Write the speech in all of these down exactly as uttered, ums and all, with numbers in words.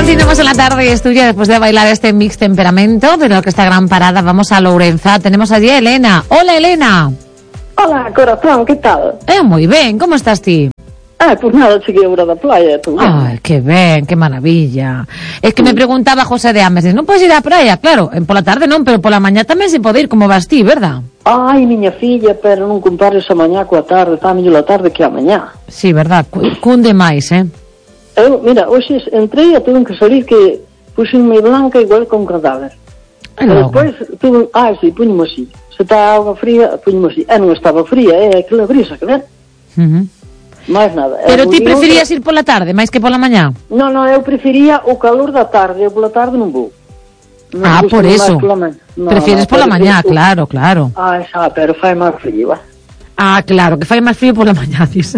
Continuamos en la tarde estudio después de bailar este mix temperamento, pero que esta gran parada vamos a Lourenza. Tenemos allí a Elena. Hola, Elena. Hola, corazón, ¿qué tal? Eh, moi ben, como estás ti? Ah, pues nada, cheguei agora da playa, tú. Ai, que ben, que maravilla. Es que me preguntaba José de Ames, non podes ir á praia? Claro, en pola tarde non, pero pola mañá tamén se pode ir, como vas ti, verdad? Ai, miña filla, pero non compares a mañá coa tarde, está mellor a tarde que a mañá. Sí, verdad, cunde máis, eh? Eu, mira, hoxe entrei e tuve que salir que puxenme blanca igual con cadáver. E logo? Despois tuve, ah, sí, puñemo así. Se está a auga fría, puñemo así. E non estaba fría, é aquela brisa, que ver? Uh -huh. Mais nada. Pero ti preferías ir pola tarde, máis que pola mañá? Non, non, eu prefería o calor da tarde, eu pola tarde non vou. Non ah, por eso. No, prefieres no, pola mañá, que... claro, claro. Ah, xa, pero fai máis frío, va. Ah, claro, que fai máis frío pola mañá, dis.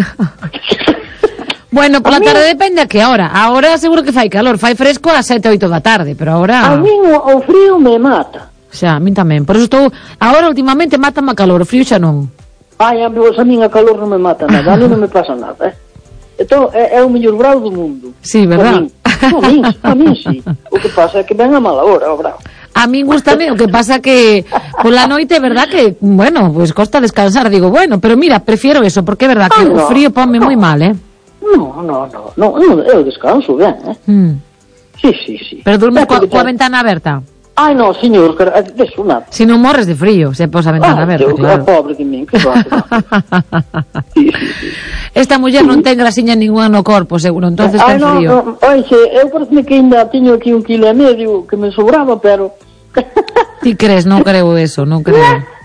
Bueno, pola tarde depende a que hora. Ahora seguro que fai calor, fai fresco a sete, oito da tarde, pero ahora... A mí o, o frío me mata. Xa, a min tamén. Por eso estou... Ahora, últimamente, mátame a calor, o frío xa non. Ai, a, a min a calor non me mata nada, a mí non me pasa nada, eh. Entón, é, é o mellor bravo do mundo. Sí, verdad? A min, a min, sí. O que pasa é que ven a mala hora, o bravo. A min gustame, o que pasa que pola noite, verdad que, bueno, pues costa descansar, digo, bueno, pero mira, prefiero eso, porque é verdad que ah, no, o frío ponme no. moi mal, eh. No, no, no, no, no, eu descanso ben, eh. Mm. Sí, sí, sí. Pero durmes coa, coa ventana aberta? Ai, no, señor, deso nada. Si non morres de frío, se pos a ventana ah, aberta, eu, claro. Pobre de min, que va, que va. Sí, sí, sí. Esta muller non ten grasiña ninguna no corpo, seguro, entonces ten no, frío. No, oixe, eu parece que ainda teño aquí un kilo e medio que me sobraba, pero... Ti crees? Non creo eso, non creo.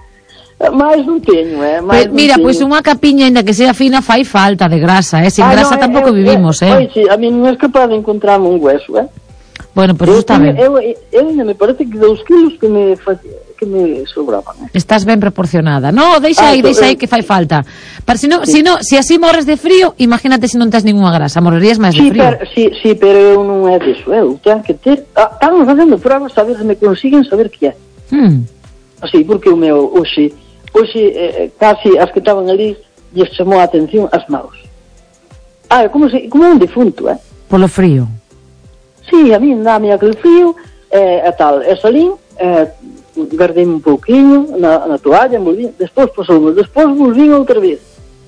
Mais non teño, eh? Mais Pues, mira, pois pues unha capiña, ainda que sea fina, fai falta de grasa, eh? Sin ah, grasa no, tampouco eh, vivimos, eh? eh? Oixe, a mí non é capaz de encontrarme un hueso, eh? Bueno, pois pues está ben. Eu, eu, eu me parece que dous kilos que me que me sobraban. Eh? Estás ben proporcionada. No, deixa ah, aí, deixa aí que fai falta. Para si no, sí. si no, si así morres de frío, imagínate se non tes ninguna grasa, morrerías máis sí, de frío. Pero, sí, sí, pero eu non é disso, eu tenho que ter, ah, estamos facendo pruebas a ver se me consiguen saber que é. Hmm. Así, porque o meu, hoxe, hoxe, eh, casi as que estaban ali, lles chamou a atención as maus. Ah, como se, como un defunto, eh? Polo frío. Sí, a mí dame aquel frío, eh, e tal, e salín, eh, guardei un pouquinho na, na toalla, envolví, despois pasoume, despois volvín outra vez,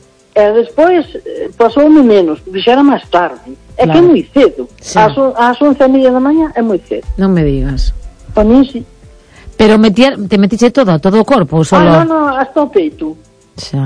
e despois eh, pasoume menos, porque xa era máis tarde, é claro. Que é moi cedo, sí. ás, ás once e media da mañá é moi cedo. Non me digas. Para mí, sí. Pero metier, te metiche todo, todo o corpo, ou solo... Ah, non, non, hasta o peito. Xa.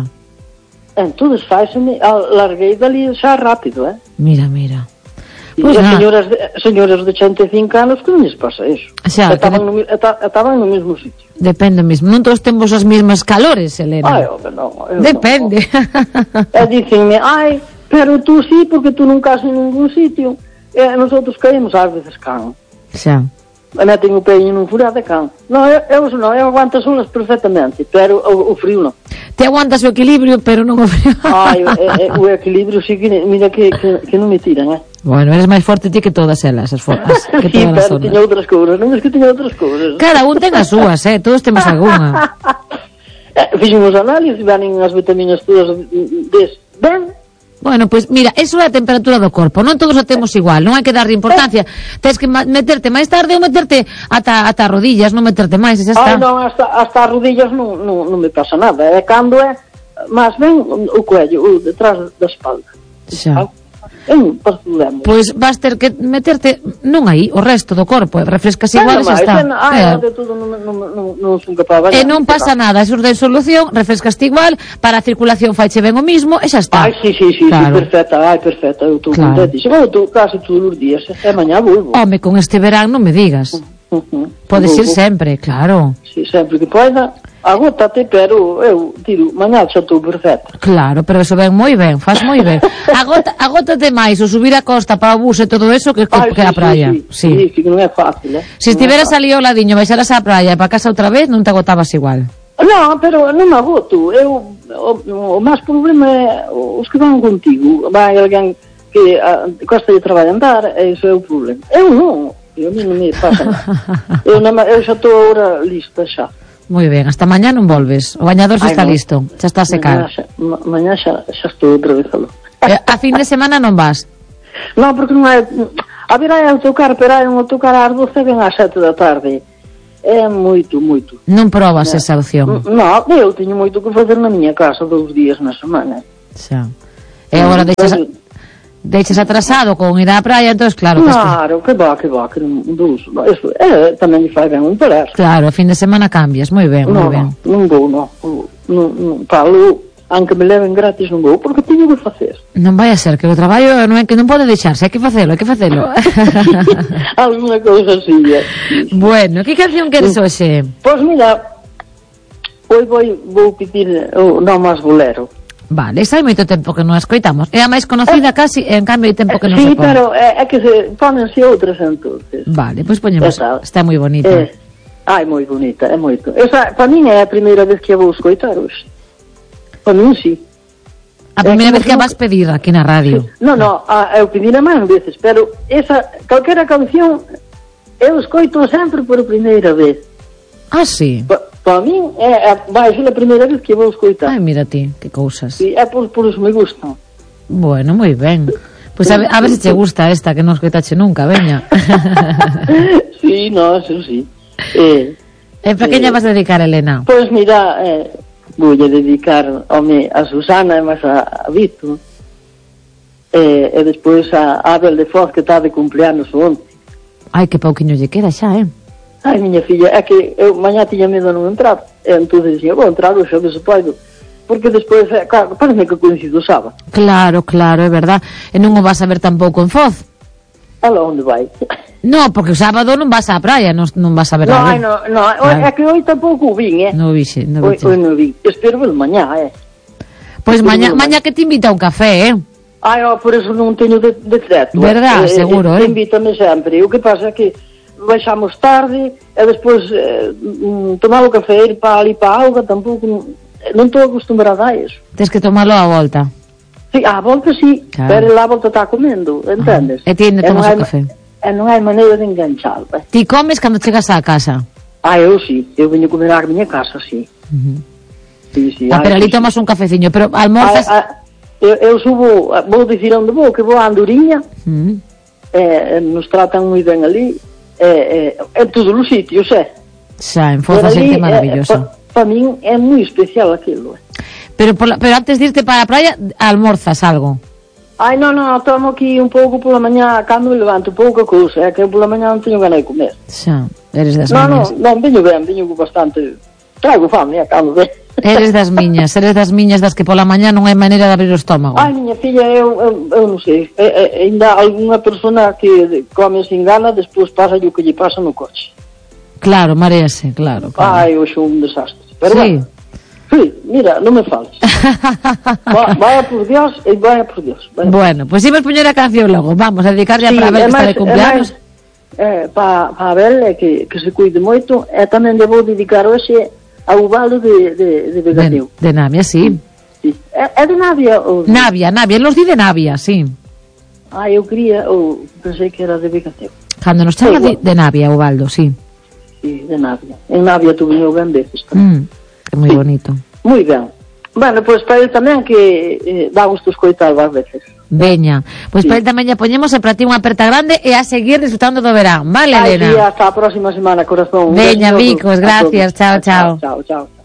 Entón, faiseme, larguei dali xa rápido, eh. Mira, mira. Pues e as señoras de, señoras de ochenta e cinco anos que non lles pasa eso. Xa, estaban, de... no, estaban no mesmo sitio. Depende mesmo, non todos temos as mesmas calores, Elena. Ai, hombre, non. Depende. No. E dicenme, ai, pero tú sí, porque tú non casas en ningún sitio. E nosotros caímos ás veces can. Xa. E meten o peño nun furado de can. Non, eu, eu non, eu aguanto as olas perfectamente, pero o, o frío non. Te aguantas o equilibrio, pero non o frío. Ai, o, o, o equilibrio sí que, mira que, que, que non me tiran, eh. Bueno, eres máis forte ti que todas elas, as formas. Que sí, pero teño outras cousas, non é que teño outras cousas. Cada un ten as súas, eh, todos temos algunha. eh, Fixemos análisis, venen as vitaminas todas des. Ben? Bueno, pois, pues, mira, eso é a temperatura do corpo, non todos o temos igual, non hai que darlle importancia. Eh. Tens que meterte máis tarde ou meterte ata, ata rodillas, non meterte máis, e xa está. Ai, non, hasta, hasta as rodillas non, non, non me pasa nada, é cando é máis ben o cuello, o detrás da espalda. Xa. É un problema. Pois vas ter que meterte, non aí, o resto do corpo, refrescas igual e xa está. Ah, de todo non, non, non, non son capaz. E non pasa nada, eso de solución, refrescaste igual, para a circulación faiche ben o mismo, e xa está. Ai, sí, sí, sí, claro. Sí, perfecta, ai, perfecta, eu estou claro. Contente. Chegou tú casi todos os días, e mañá volvo. Home, con este verán non me digas. Uh -huh. Podes ir sempre, claro. Sí, sempre que poida. Agótate, pero eu tiro, mañá xa estou perfecta. Claro, pero eso ven moi ben, faz moi ben. Agota, agótate máis, o subir a costa para o bus e todo eso que, Ay, que sí, a praia. Sí, sí, sí. sí, que non é fácil, eh. Se estiveras ali ao ladiño, baixaras á praia e para casa outra vez, non te agotabas igual. Non, pero non me agoto. Eu, o, o máis problema é os que van contigo. Vai alguén que a, costa de traballo andar, e iso é o problema. Eu non, eu a mí non me pasa nada. eu, eu xa estou agora lista xa. Moi ben, hasta mañá non volves. O bañador xa está no. listo, xa está a secar. Mañá xa, ma, mañá xa, xa estou outra vez aló. A fin de semana non vas? Non, porque non hai... A ver, hai autocar, pero hai un autocar ás doce e ven ás sete da tarde. É moito, moito. Non probas esa opción? Non, eu teño moito que facer na miña casa dous días na semana. Xa. E agora deixas, deixas atrasado con ir á praia, entón, claro... Claro, que va, que va, que dous... Eso, é, tamén me fai ben un pelar. Claro, a fin de semana cambias, moi ben, moi ben. Non, non vou, non. Non, non, falo... aunque me leven gratis non vou, porque teño que facer. Non vai a ser, que o traballo non é que non pode deixarse, hai que facelo, hai que facelo. Alguna cousa así, é. Bueno, que canción queres hoxe? Pois mira, hoy vou, vou pedir o Non Más Bolero. Vale, esa hai moito tempo que non a escoitamos. É a máis conocida eh, casi, e en cambio hai tempo que non sí, se pon. Sí, pero é, é que se ponense outras entonces. Vale, pois pues poñemos, esa, está moi bonita. É, ai, moi bonita, é moito. Esa, para min é a primeira vez que a vou escoitar hoxe. Para min, sí. A primeira vez que a vas pedir aquí na radio. No, no, a, eu pedira máis veces, pero esa, calquera canción, eu escoito sempre por primeira vez. Ah, sí? Pa, para min, é, é, vai ser a primeira vez que vou escoitar. Ai, mira ti, que cousas. Sí, é por, por eso me gustan. Bueno, moi ben. Pois pues a, a ver se che gusta esta, que non escoitache nunca, veña. Sí, no, eso sí. Eh, e para que lle vas dedicar, Elena? Pois pues mira, eh, vou a dedicar home, a Susana e máis a, a Vito e, e despois a Abel de Foz, que está de cumpleanos onte. Ai, que pouquiño lle queda xa, eh? Ai, miña filla, é que eu mañá tiña medo non entrar, e entón dixía, vou entrar hoxe, a ver se podo, porque despois, claro, parece que coincido o sábado. Claro, claro, é verdad, e non o vas a ver tampouco en Foz. Alá onde vai? No, porque o sábado non vas á praia, non, non vas a ver no, a ver. No, no, claro. É que hoy tampouco vin, eh? Non vixe, non vixe. Hoy, hoy non vin, espero ver mañá, eh? Pois pues mañá, mañá que te invita a un café, eh? Ai, oh, por eso non teño de, de treto. Verdad, eh, seguro, eh? eh? Invítame sempre, o que pasa é que baixamos tarde, e despois eh, tomar o café, ir para ali para a auga, tampouco, non estou acostumbrada a eso. Tens que tomarlo á volta. Sí, á volta sí, claro. Pero lá a volta está comendo, entendes? Ah, e ti ainda tomas o café. E non hai maneira de enganchar, eh? Ti comes cando chegas á casa? Ah, eu sí, eu veño comer á miña casa, sí. Uh-huh. Sí, sí. Ah, pero ali tomas sí. un cafeciño, pero almorzas... Ah, ah, eu, eu subo, vou dicir onde vou, que vou a Andoriña, uh-huh. eh, nos tratan moi ben ali, eh, eh, en todos os sitios, eh? Xa, en Foz a xente maravillosa. Eh, pa, pa min é moi especial aquilo, eh? Pero, la, pero antes de irte para a praia, almorzas algo? Ai, non, non, tomo aquí un pouco pola mañá, cando me levanto, pouca cousa, é que eu pola mañá non teño ganas de comer. Xa, eres das no, miñas. Non, non, veño ben, veño bastante, traigo fame, a cando de... Eres das miñas, eres das miñas das que pola mañá non hai maneira de abrir o estómago. Ai, miña filla, eu, eu, eu non sei, é, é, ainda algunha persona que come sin gana, despois pasa o que lle pasa no coche. Claro, marease, claro, claro. Ai, hoxe un desastre. Pero sí. Bueno, sí, mira, non me fales. Va, vaya por Dios e vaya por Dios. Vaya. Bueno, pues imos poñer a canción logo. Vamos a dedicarle sí, a Abel, que está de cumpleaños. Eh, para pa Abel, eh, que, que se cuide moito, e tamén debo dedicar hoxe ao Ubaldo de, de, de Vegateu. De, de Navia, sí. Sí. É, é de Navia? Ou... Navia, Navia, los di de Navia, sí. Ah, eu quería, ou pensei que era de Vegateu. Cando nos chama de, de Navia, Ubaldo, sí. Sí, de Navia. En Navia tuve eu ben veces Mm, tamén. é moi sí. Bonito. Moi ben. Bueno, pois pues, para ele tamén que eh, dá gusto escoitar várias veces. Veña, pois pues sí. Para ele tamén lle poñemos e para ti unha aperta grande e a seguir disfrutando do verán, vale, Ay, Elena? Sí, hasta a próxima semana, corazón. Veña, Vicos, gracias, chao, chao. Chao, chao.